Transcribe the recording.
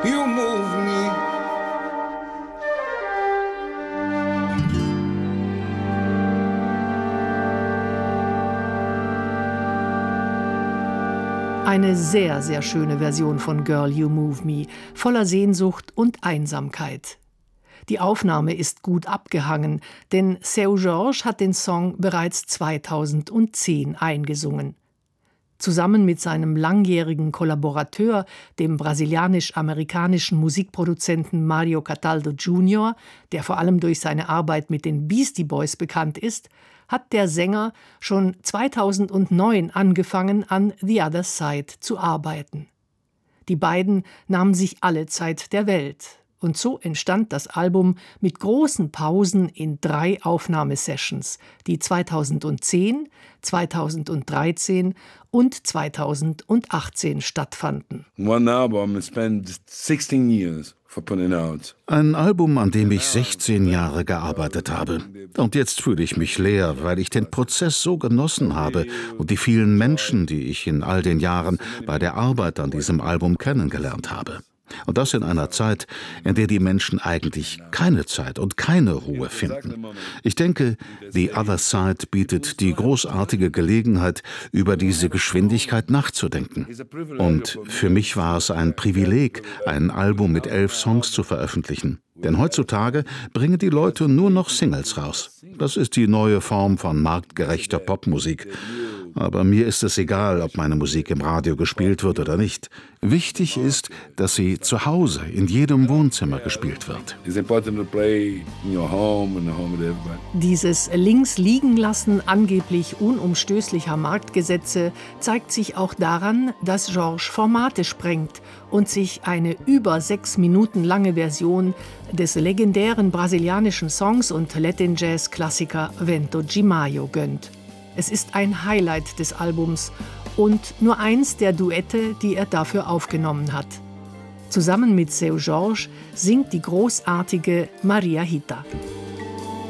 you move me. Eine sehr, sehr schöne Version von Girl, You Move Me, voller Sehnsucht und Einsamkeit. Die Aufnahme ist gut abgehangen, denn Seu Jorge hat den Song bereits 2010 eingesungen. Zusammen mit seinem langjährigen Kollaborateur, dem brasilianisch-amerikanischen Musikproduzenten Mario Cataldo Jr., der vor allem durch seine Arbeit mit den Beastie Boys bekannt ist, hat der Sänger schon 2009 angefangen, an The Other Side zu arbeiten. Die beiden nahmen sich alle Zeit der Welt. Und so entstand das Album mit großen Pausen in 3 Aufnahmesessions, die 2010, 2013 und 2018 stattfanden. One album and spent 16 years for putting out. Ein Album, an dem ich 16 Jahre gearbeitet habe. Und jetzt fühle ich mich leer, weil ich den Prozess so genossen habe und die vielen Menschen, die ich in all den Jahren bei der Arbeit an diesem Album kennengelernt habe. Und das in einer Zeit, in der die Menschen eigentlich keine Zeit und keine Ruhe finden. Ich denke, The Other Side bietet die großartige Gelegenheit, über diese Geschwindigkeit nachzudenken. Und für mich war es ein Privileg, ein Album mit 11 Songs zu veröffentlichen. Denn heutzutage bringen die Leute nur noch Singles raus. Das ist die neue Form von marktgerechter Popmusik. Aber mir ist es egal, ob meine Musik im Radio gespielt wird oder nicht. Wichtig ist, dass sie zu Hause, in jedem Wohnzimmer gespielt wird. Dieses Links-Liegen-Lassen angeblich unumstößlicher Marktgesetze zeigt sich auch daran, dass Jorge Formate sprengt und sich eine über 6 Minuten lange Version des legendären brasilianischen Songs und Latin-Jazz-Klassiker Vento de Mayo gönnt. Es ist ein Highlight des Albums und nur eins der Duette, die er dafür aufgenommen hat. Zusammen mit Seu Jorge singt die großartige Maria Hita.